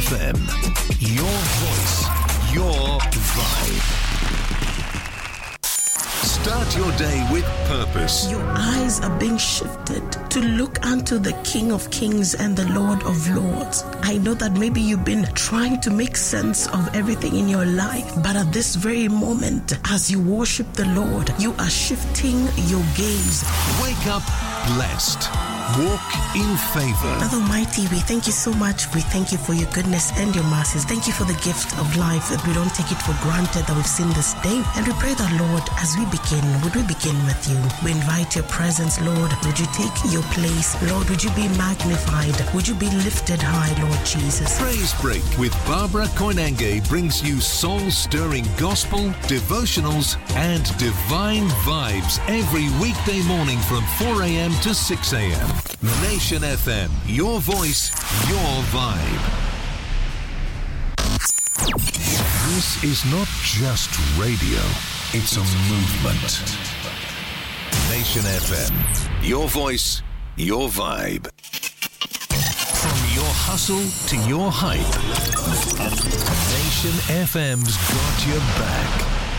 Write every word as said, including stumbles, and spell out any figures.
F M. Your voice, your vibe. Start your day with purpose. Your eyes are being shifted to look unto the King of Kings and the Lord of Lords. I know that maybe you've been trying to make sense of everything in your life, but at this very moment, as you worship the Lord, you are shifting your gaze. Wake up blessed. Walk in favor. Father Almighty, we thank you so much. We thank you for your goodness and your mercies. Thank you for the gift of life, that we don't take it for granted that we've seen this day. And we pray that, Lord, as we begin, would we begin with you? We invite your presence, Lord. Would you take your place? Lord, would you be magnified? Would you be lifted high, Lord Jesus? Praise Break with Barbara Koinange brings you soul-stirring gospel, devotionals, and divine vibes every weekday morning from four a.m. to six a.m. Nation F M, your voice, your vibe. This is not just radio, it's a movement. Nation F M, your voice, your vibe. From your hustle to your hype, Nation F M's got your back.